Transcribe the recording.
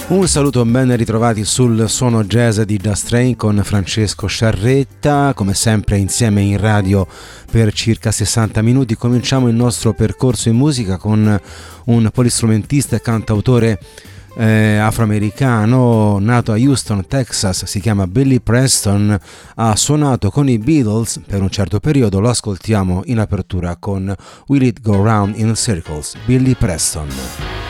Un saluto, ben ritrovati sul suono jazz di Just Train con Francesco Sciarretta, come sempre insieme in radio per circa 60 minuti. Cominciamo il nostro percorso in musica con un polistrumentista e cantautore afroamericano nato a Houston, Texas, si chiama Billy Preston, ha suonato con i Beatles per un certo periodo, lo ascoltiamo in apertura con Will It Go Round in Circles, Billy Preston.